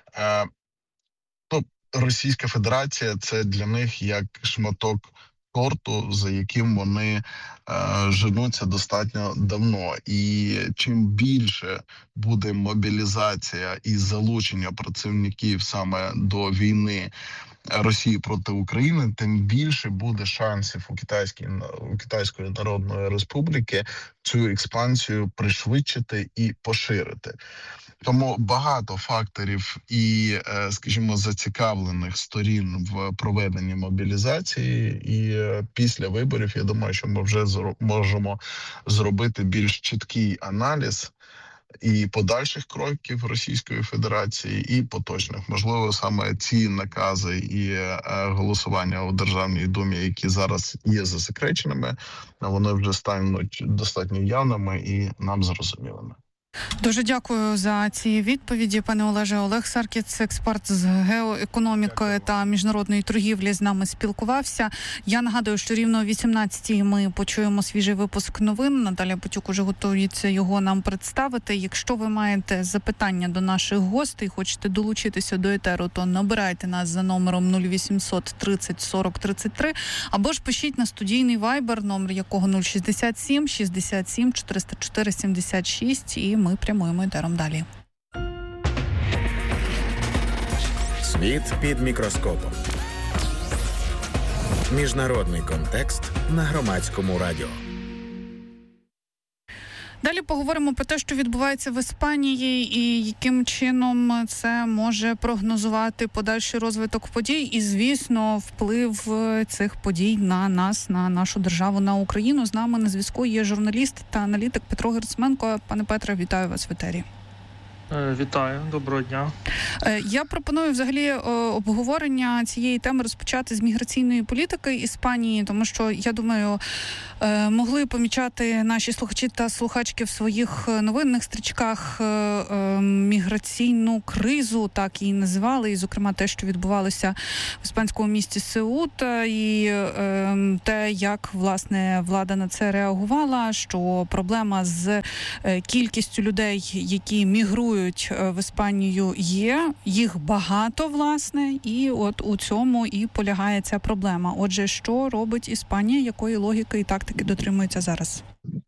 Російська Федерація – це для них як шматок торту, за яким вони женуться достатньо давно. І чим більше буде мобілізація і залучення працівників саме до війни Росії проти України, тим більше буде шансів у Китайської Народної Республіки цю експансію пришвидшити і поширити. Тому багато факторів і, скажімо, зацікавлених сторін в проведенні мобілізації, і після виборів, я думаю, що ми вже можемо зробити більш чіткий аналіз і подальших кроків Російської Федерації, і поточних. Можливо, саме ці накази і голосування у Державній Думі, які зараз є засекреченими, вони вже стануть достатньо явними і нам зрозумілими. Дуже дякую за ці відповіді, пане Олеже. Олег Саркіц, експерт з геоекономіки та міжнародної торгівлі, з нами спілкувався. Я нагадую, що рівно о 18-й ми почуємо свіжий випуск новин. Наталя Потюк уже готується його нам представити. Якщо ви маєте запитання до наших гостей, хочете долучитися до етеру, то набирайте нас за номером 0800 30 40 33, або ж пишіть на студійний вайбер, номер якого 067 67 404 76, і ми прямуємо етером далі. Світ під мікроскопом. Міжнародний контекст на Громадському радіо. Далі поговоримо про те, що відбувається в Іспанії і яким чином це може прогнозувати подальший розвиток подій і, звісно, вплив цих подій на нас, на нашу державу, на Україну. З нами на зв'язку є журналіст та аналітик Петро Герцменко. Пане Петре, вітаю вас в етері. Вітаю, доброго дня. Я пропоную взагалі обговорення цієї теми розпочати з міграційної політики Іспанії, тому що, я думаю, могли помічати наші слухачі та слухачки в своїх новинних стрічках міграційну кризу, так її називали, і, зокрема, те, що відбувалося в іспанському місті Сеута, і те, як, власне, влада на це реагувала, що проблема з кількістю людей, які мігрують в Іспанію, є, їх багато, власне, і от у цьому і полягає ця проблема. Отже, що робить Іспанія, якої логіки і тактики дотримується зараз?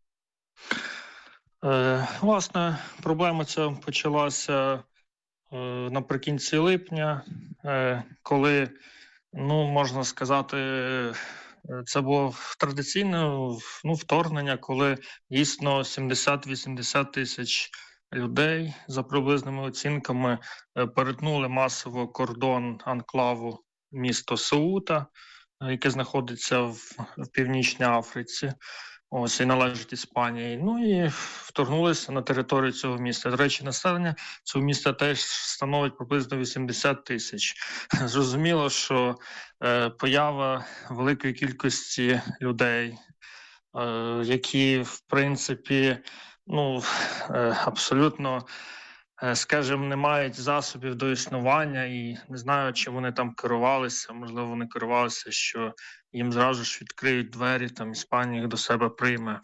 Власне, проблема ця почалася наприкінці липня, коли, можна сказати, це було традиційне вторгнення, коли дійсно 70-80 тисяч людей, за приблизними оцінками, перетнули масово кордон анклаву місто Сеута, яке знаходиться в Північній Африці, і належить Іспанії. І вторгнулися на територію цього міста. До речі, населення цього міста теж становить приблизно 80 тисяч. Зрозуміло, що поява великої кількості людей, які, в принципі, абсолютно, скажімо, не мають засобів до існування і не знаю, чи вони там керувалися. Можливо, вони керувалися, що їм зразу ж відкриють двері, там Іспанія їх до себе прийме.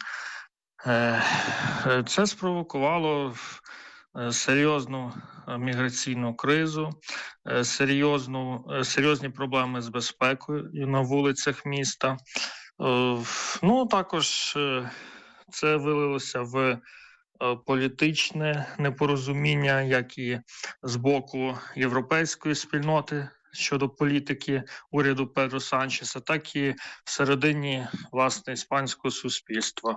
Це спровокувало серйозну міграційну кризу, серйозні проблеми з безпекою на вулицях міста. Також це вилилося в політичне непорозуміння, як і з боку європейської спільноти щодо політики уряду Педро Санчеса, так і всередині, власне, іспанського суспільства.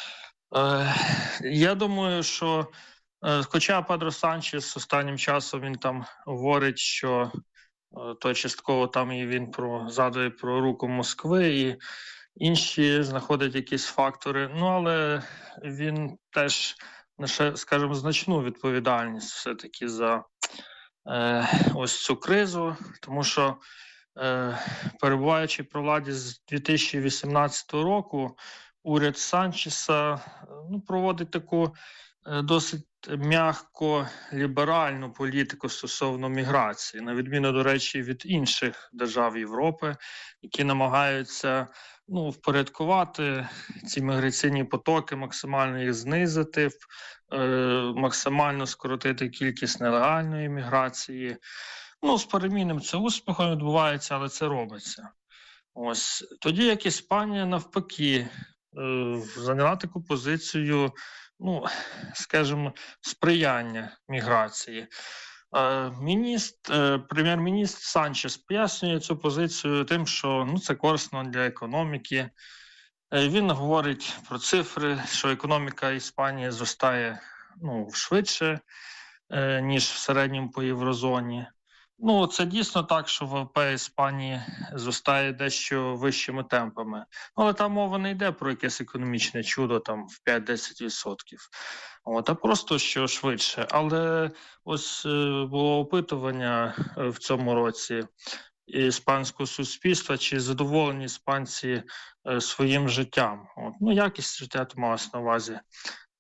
Я думаю, що хоча Педро Санчес останнім часом він там говорить, що то частково там і він згадує про руку Москви і інші знаходять якісь фактори, але він теж несе, скажімо, значну відповідальність все-таки за ось цю кризу, тому що перебуваючи при владі з 2018 року, уряд Санчеса проводить таку досить м'яко ліберальну політику стосовно міграції, на відміну, до речі, від інших держав Європи, які намагаються впорядкувати ці міграційні потоки, максимально їх знизити, максимально скоротити кількість нелегальної міграції. З перемінним це успіхом відбувається, але це робиться. Тоді як Іспанія навпаки зайняла таку позицію, скажімо, сприяння міграції. Прем'єр-міністр Санчес пояснює цю позицію тим, що це корисно для економіки. Він говорить про цифри, що економіка Іспанії зростає швидше, ніж в середньому по єврозоні. Це дійсно так, що ВВП Іспанії зростає дещо вищими темпами. Але там мова не йде про якесь економічне чудо там в 5-10%. А просто що швидше. Але ось було опитування в цьому році іспанського суспільства, чи задоволені іспанці своїм життям. Якість життя то малась на увазі.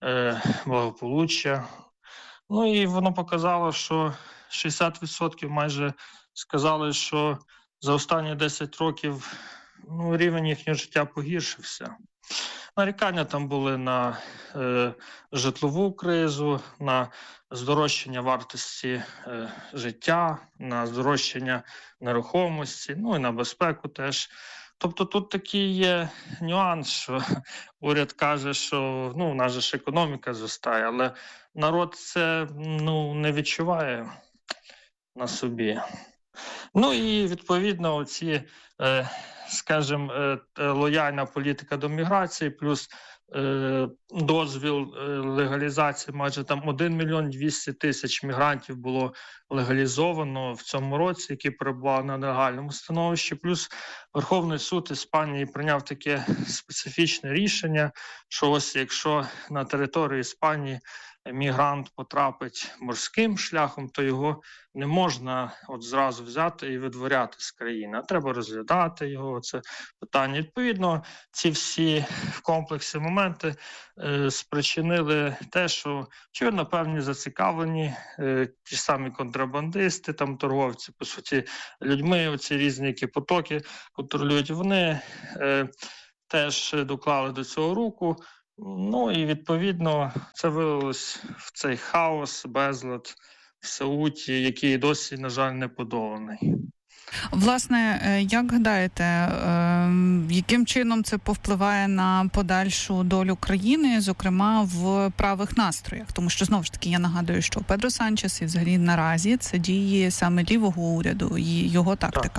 благополуччя. Ну і воно показало, що 60% майже сказали, що за останні 10 років рівень їхнього життя погіршився. Нарікання там були на житлову кризу, на здорожчання вартості життя, на здорожчання нерухомості, і на безпеку теж. Тобто тут такий є нюанс, що уряд каже, що у нас же ж економіка зростає, але народ це не відчуває на собі. І відповідно оці, скажімо, лояльна політика до міграції, плюс дозвіл легалізації, майже там 1 мільйон 200 тисяч мігрантів було легалізовано в цьому році, які перебували на нелегальному становищі. Плюс Верховний суд Іспанії прийняв таке специфічне рішення, що ось якщо на територію Іспанії мігрант потрапить морським шляхом, то його не можна зразу взяти і видворяти з країни, а треба розглядати його, це питання. Відповідно, ці всі в комплексі моменти спричинили те, що, очевидно, певні зацікавлені, ті самі контрабандисти, там торговці, по суті, людьми, оці різні, які потоки контролюють, вони теж доклали до цього руку. І, відповідно, це вилилось в цей хаос, безлад в Сеуті, який досі, на жаль, не подоланий. Власне, як гадаєте, яким чином це повпливає на подальшу долю країни, зокрема в правих настроях? Тому що, знову ж таки, я нагадую, що Педро Санчес і взагалі наразі це дії саме лівого уряду і його тактика.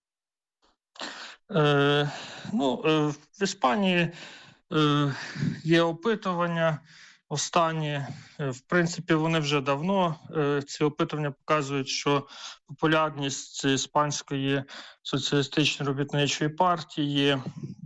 В Іспанії є опитування останні, в принципі, вони вже давно, ці опитування показують, що популярність Іспанської соціалістичної робітничої партії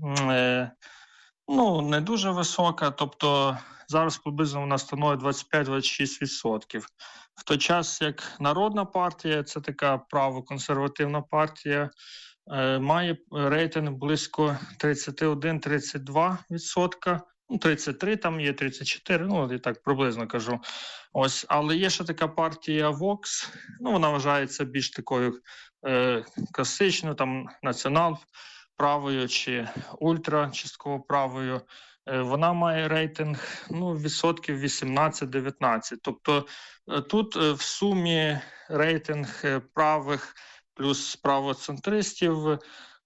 не дуже висока, тобто зараз приблизно вона становить 25-26%. В той час, як Народна партія, це така правоконсервативна партія, має рейтинг близько 31-32%, 33 там є, 34, я так приблизно кажу. Але є ще така партія Vox, вона вважається більш такою класичною, там націонал-правою чи ультра частково правою. Вона має рейтинг відсотків 18-19. Тобто тут в сумі рейтинг правих плюс правоцентристів,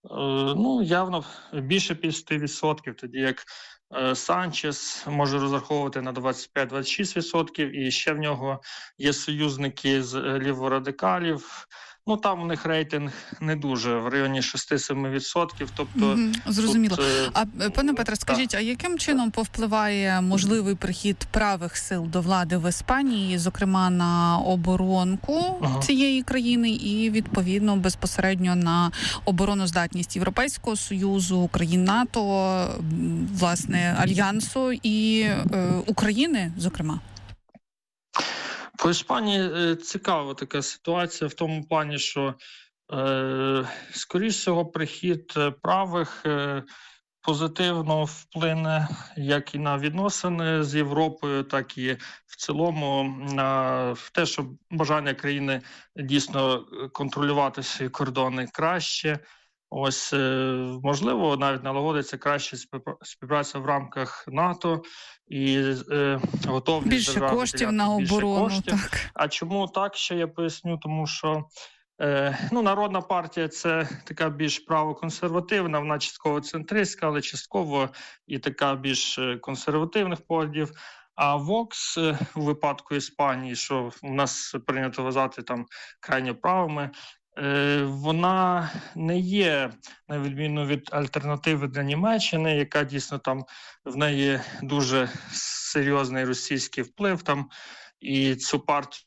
явно більше 50%, тоді як Санчес може розраховувати на 25-26%, і ще в нього є союзники з ліворадикалів. Там у них рейтинг не дуже, в районі 6-7%. Тобто, зрозуміло. Пане Петре, скажіть, а яким чином повпливає можливий прихід правих сил до влади в Іспанії, зокрема на оборонку цієї країни і, відповідно, безпосередньо на обороноздатність Європейського Союзу, країн НАТО, власне, Альянсу і України, зокрема? По Іспанії цікава така ситуація в тому плані, що, скоріш всього, прихід правих позитивно вплине як і на відносини з Європою, так і в цілому на те, що бажання країни дійсно контролювати свої кордони краще. Можливо, навіть налагодиться краще співпраця в рамках НАТО і готовність більше коштів на оборону. Так. А чому так, ще я поясню, тому що Народна партія – це така більш правоконсервативна, вона частково центристська, але частково і така більш консервативних поглядів. А Vox у випадку Іспанії, що у нас прийнято вважати там крайньо правими, вона не є, на відміну від альтернативи для Німеччини, яка дійсно там в неї дуже серйозний російський вплив там, і цю партію,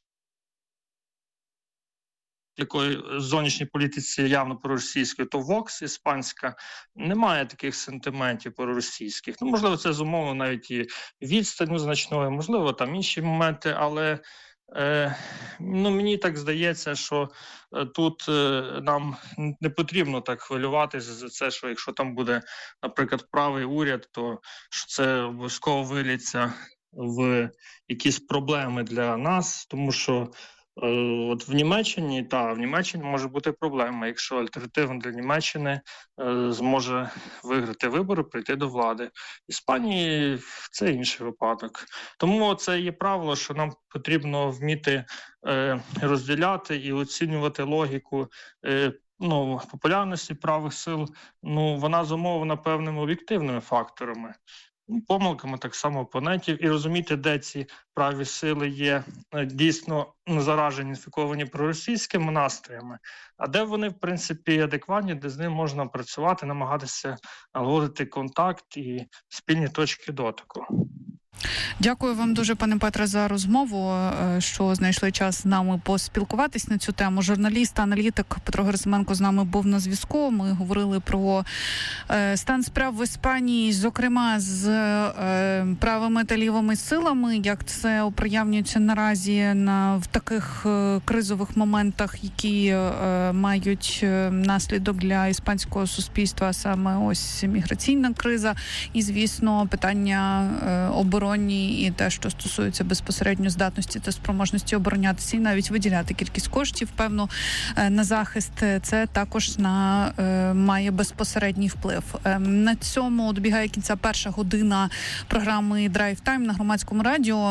якої в зовнішній політиці явно проросійської, то Vox іспанська не має таких сентиментів проросійських. Можливо, це зумовлено навіть і відстанню значною, можливо, там інші моменти, але мені так здається, що тут нам не потрібно так хвилюватися за це, що якщо там буде, наприклад, правий уряд, то що це обов'язково виліться в якісь проблеми для нас, тому що от в Німеччині може бути проблема, якщо альтернатива для Німеччини зможе виграти вибори, прийти до влади. В Іспанії це інший випадок. Тому це є правило, що нам потрібно вміти розділяти і оцінювати логіку популярності правих сил. Вона зумовлена певними об'єктивними факторами. Помилками так само опонентів, і розуміти, де ці праві сили є дійсно заражені, інфіковані проросійськими настроями, а де вони, в принципі, адекватні, де з ним можна працювати, намагатися налагодити контакт і спільні точки дотику. Дякую вам дуже, пане Петре, за розмову, що знайшли час з нами поспілкуватись на цю тему. Журналіст, аналітик Петро Герасименко з нами був на зв'язку. Ми говорили про стан справ в Іспанії, зокрема з правими та лівими силами, як це оприявнюється наразі в таких кризових моментах, які мають наслідок для іспанського суспільства, саме ось міграційна криза і, звісно, питання оборони і те, що стосується безпосередньо здатності та спроможності оборонятися і навіть виділяти кількість коштів, певно, на захист, це також має безпосередній вплив. На цьому добігає кінця перша година програми «Драйв Тайм» на Громадському радіо.